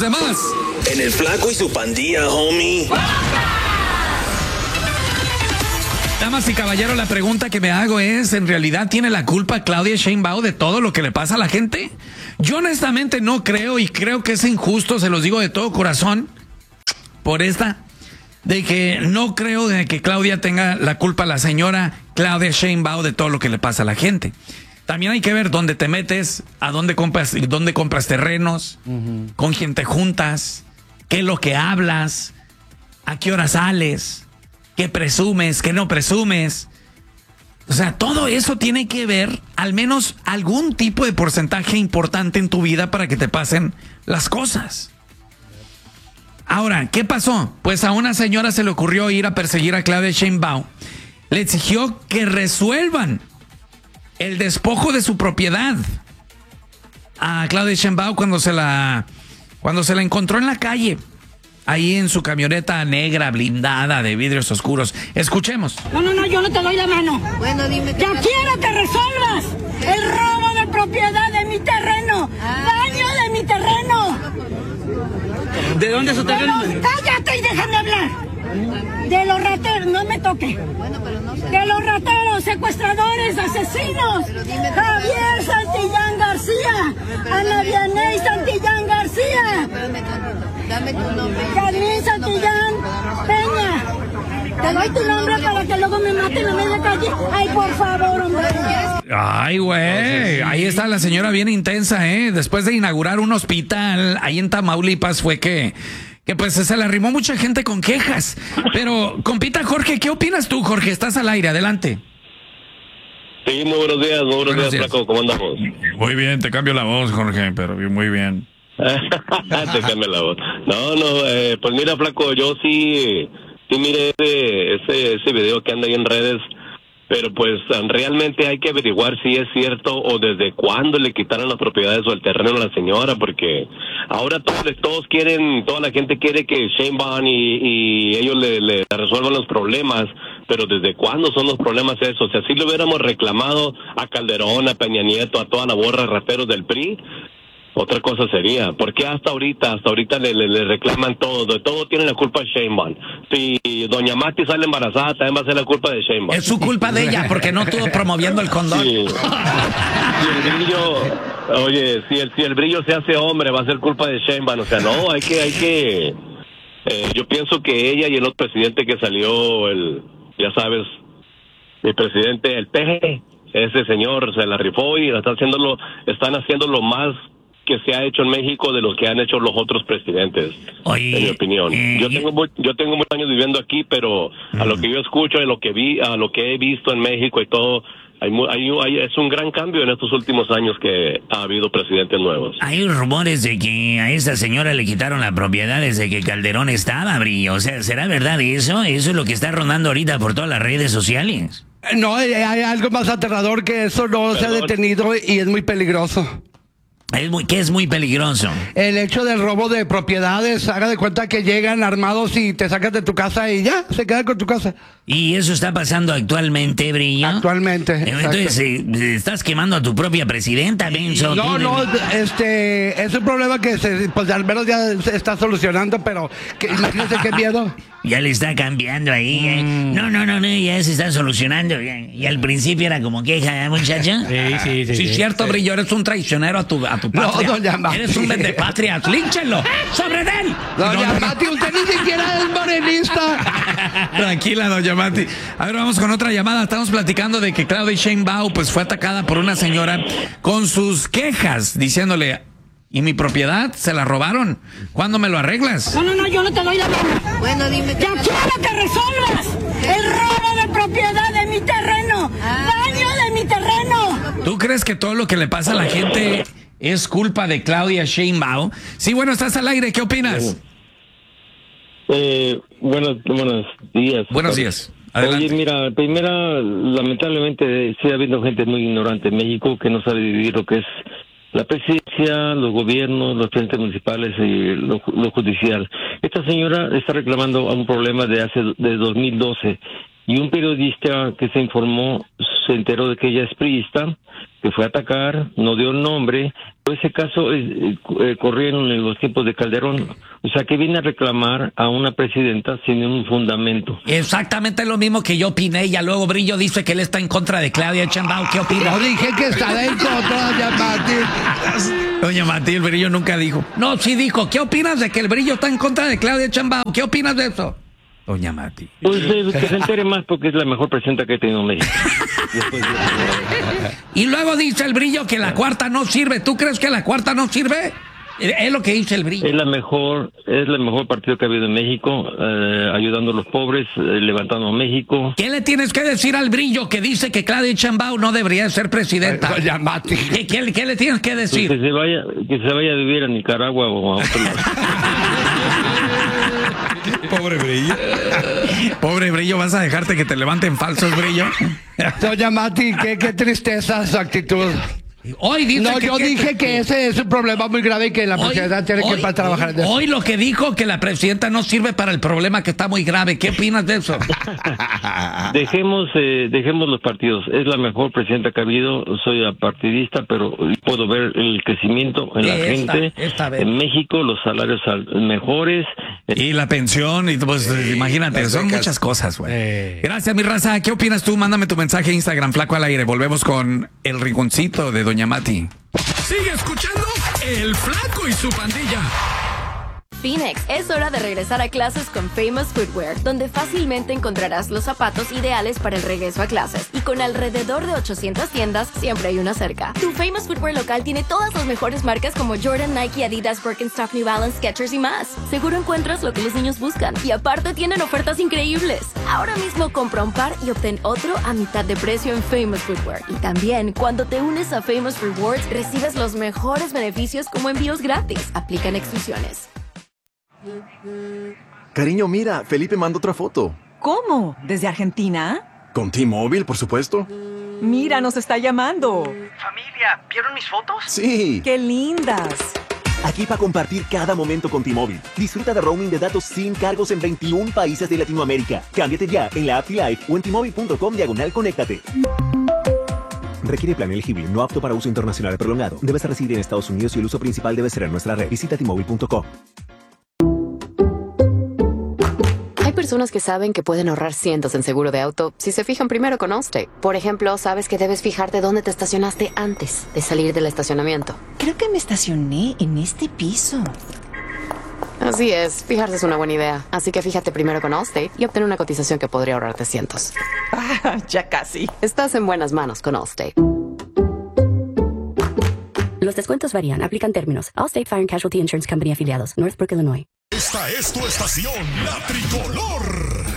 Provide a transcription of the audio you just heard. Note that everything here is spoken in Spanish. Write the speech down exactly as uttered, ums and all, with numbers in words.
demás. En el Flaco y su pandilla, homie. Damas y caballeros, la pregunta que me hago es, ¿en realidad tiene la culpa Claudia Sheinbaum de todo lo que le pasa a la gente? Yo honestamente no creo, y creo que es injusto, se los digo de todo corazón, por esta, de que no creo de que Claudia tenga la culpa, la señora Claudia Sheinbaum, de todo lo que le pasa a la gente. También hay que ver dónde te metes, a dónde compras, dónde compras terrenos, uh-huh. con quién te juntas, qué es lo que hablas, a qué hora sales, qué presumes, qué no presumes. O sea, todo eso tiene que ver al menos algún tipo de porcentaje importante en tu vida para que te pasen las cosas. Ahora, ¿qué pasó? Pues a una señora se le ocurrió ir a perseguir a Claudia Sheinbaum. Le exigió que resuelvan el despojo de su propiedad a Claudia Sheinbaum cuando se la cuando se la encontró en la calle, ahí en su camioneta negra blindada de vidrios oscuros. Escuchemos. No, no, no, yo no te doy la mano. Bueno, dime. ¡Ya quiero que resuelvas el robo de propiedad de mi terreno! Ah. ¡Daño de mi terreno! ¿De dónde es su terreno? Pero, ¡cállate y déjame hablar! De los rateros, no me toque. Bueno, pero no sé. De los rateros, secuestradores, asesinos. Javier Santillán García. Ana Vianey Santillán García. Dame tu nombre. Carmen Santillán Peña. Te doy tu nombre para que luego me maten a media calle. Ay, por favor, hombre. Ay, güey. Ahí está la señora bien intensa, ¿eh? Después de inaugurar un hospital ahí en Tamaulipas fue que... que pues se le arrimó mucha gente con quejas. Pero, compita Jorge, ¿qué opinas tú, Jorge? Estás al aire, adelante. Sí, muy buenos días, muy buenos, buenos días, días, Flaco, ¿cómo andamos? Muy bien, te cambio la voz, Jorge, pero muy bien. Te cambio la voz. No, no, eh, pues mira, Flaco, yo sí, sí miré ese, ese, ese video que anda ahí en redes, pero pues realmente hay que averiguar si es cierto o desde cuándo le quitaron las propiedades o el terreno a la señora, porque ahora todos, todos quieren, toda la gente quiere que Sheinbaum y, y ellos le, le resuelvan los problemas, pero desde cuándo son los problemas esos. O sea, si le hubiéramos reclamado a Calderón, a Peña Nieto, a toda la borra de raperos del P R I, otra cosa sería, porque hasta ahorita, hasta ahorita le, le, le reclaman todo, de todo tienen la culpa de Sheinbaum. Si doña Mati sale embarazada, también va a ser la culpa de Sheinbaum. Es su culpa de ella, porque no estuvo promoviendo el condón. Sí. Si el brillo, oye, si el, si el brillo se hace hombre, va a ser culpa de Sheinbaum. O sea, no, hay que, hay que, eh, yo pienso que ella y el otro presidente que salió, el, ya sabes, el presidente, el P G, ese señor se la rifó y está haciéndolo, están haciendo lo más que se ha hecho en México de lo que han hecho los otros presidentes. Oye, en mi opinión. Eh, yo tengo yo tengo muchos años viviendo aquí, pero uh-huh. a lo que yo escucho, a lo que vi, a lo que he visto en México y todo, hay, hay, hay es un gran cambio en estos últimos años que ha habido presidentes nuevos. Hay rumores de que a esta señora le quitaron la propiedad desde que Calderón estaba, Brillo. O sea, ¿será verdad eso? Eso es lo que está rondando ahorita por todas las redes sociales. No, hay algo más aterrador que eso, no Perdón. se ha detenido y es muy peligroso. Es muy, que es muy peligroso. El hecho del robo de propiedades, haga de cuenta que llegan armados y te sacas de tu casa y ya, se quedan con tu casa. ¿Y eso está pasando actualmente, Brillo? Actualmente. Entonces, eh, ¿estás quemando a tu propia presidenta, Benzo? No, no, este, es un problema que se, pues al menos ya se está solucionando, pero que, imagínate qué miedo. Ya le está cambiando ahí. Mm. Eh. No, no, no, no, ya se está solucionando. Y al principio era como queja, ¿eh, muchacho? Sí, sí, sí. Sí, sí cierto, sí. Brillo, eres un traicionero a tu, a tu patria. No, doña Mati. Eres un vendepatria. ¡Línchenlo! ¡Sobre él! Doña no, Mati, usted ni siquiera es morenista. Tranquila, doña Mati. A ver, vamos con otra llamada. Estamos platicando de que Claudia Sheinbaum pues fue atacada por una señora con sus quejas, diciéndole... ¿Y mi propiedad? ¿Se la robaron? ¿Cuándo me lo arreglas? No, no, no, yo no te doy la mano. Bueno, dime. ¡Ya quiero que resuelvas el robo de propiedad de mi terreno! Ah. ¡Daño de mi terreno! ¿Tú crees que todo lo que le pasa a la gente es culpa de Claudia Sheinbaum? Sí, bueno, estás al aire. ¿Qué opinas? Eh, buenos, buenos días. Buenos días. Adelante. Oye, mira, primera, lamentablemente sigue habiendo gente muy ignorante en México que no sabe vivir lo que es la presidencia, los gobiernos, los presidentes municipales y lo, lo judicial. Esta señora está reclamando un problema de hace de dos mil doce y un periodista que se informó se enteró de que ella es priista, que fue a atacar, no dio el nombre. Pero ese caso eh, eh, corría en los tiempos de Calderón. O sea, que viene a reclamar a una presidenta sin un fundamento. Exactamente lo mismo que yo opiné, y ya luego Brillo dice que él está en contra de Claudia Sheinbaum. ¿Qué opina? No dije que estaba en contra, doña Mati. Doña Mati, el Brillo nunca dijo. No, sí dijo. ¿Qué opinas de que el Brillo está en contra de Claudia Sheinbaum? ¿Qué opinas de eso? Doña Mati. Pues eh, que se entere más porque es la mejor presidenta que he tenido en México. Y luego dice el Brillo que la cuarta no sirve. ¿Tú crees que la cuarta no sirve? Es lo que dice el Brillo. Es la mejor, es el mejor partido que ha habido en México, eh, ayudando a los pobres, eh, levantando a México. ¿Qué le tienes que decir al Brillo que dice que Claudia Sheinbaum no debería ser presidenta? Doña Mati. ¿Qué, qué, qué le tienes que decir? Pues que se vaya, que se vaya a vivir a Nicaragua o a otro lugar. Pobre Brillo. Pobre Brillo, ¿vas a dejarte que te levanten falsos, Brillo? Doña Mati, qué, qué tristeza su actitud. Hoy dice no, que, yo que, dije que, que ese es un problema muy grave y que la presidenta hoy, tiene hoy, que para trabajar en eso. Hoy lo que dijo que la presidenta no sirve para el problema que está muy grave. ¿Qué opinas de eso? Dejemos, eh, dejemos los partidos. Es la mejor presidenta que ha habido. Soy apartidista, pero puedo ver el crecimiento en la esta, gente. Esta en México, los salarios mejores. Y la pensión, y pues eh, imagínate, son becas. Muchas cosas, güey. Eh. Gracias, mi raza. ¿Qué opinas tú? Mándame tu mensaje a Instagram, Flaco al Aire. Volvemos con el rinconcito de Doña Mati. Sigue escuchando El Flaco y su pandilla. Phoenix, es hora de regresar a clases con Famous Footwear, donde fácilmente encontrarás los zapatos ideales para el regreso a clases. Y con alrededor de ochocientas tiendas, siempre hay una cerca. Tu Famous Footwear local tiene todas las mejores marcas como Jordan, Nike, Adidas, Birkenstock, New Balance, Skechers y más. Seguro encuentras lo que los niños buscan. Y aparte tienen ofertas increíbles. Ahora mismo compra un par y obtén otro a mitad de precio en Famous Footwear. Y también, cuando te unes a Famous Rewards, recibes los mejores beneficios como envíos gratis. Aplican exclusiones. Cariño, mira, Felipe mandó otra foto. ¿Cómo? ¿Desde Argentina? Con T-Mobile, por supuesto. Mira, nos está llamando. Familia, ¿vieron mis fotos? Sí. ¡Qué lindas! Aquí para compartir cada momento con T-Mobile. Disfruta de roaming de datos sin cargos en veintiún países de Latinoamérica. Cámbiate ya en la app T-Life o en T-Mobile.com diagonal conéctate. Requiere plan elegible, no apto para uso internacional prolongado. Debes residir en Estados Unidos y el uso principal debe ser en nuestra red. Visita T Mobile punto com. Hay personas que saben que pueden ahorrar cientos en seguro de auto si se fijan primero con Allstate. Por ejemplo, sabes que debes fijarte dónde te estacionaste antes de salir del estacionamiento. Creo que me estacioné en este piso. Así es, fijarse es una buena idea. Así que fíjate primero con Allstate y obtén una cotización que podría ahorrarte cientos. Ah, ya casi. Estás en buenas manos con Allstate. Los descuentos varían. Aplican términos. Allstate Fire and Casualty Insurance Company afiliados. Northbrook, Illinois. Esta es tu estación, La Tricolor.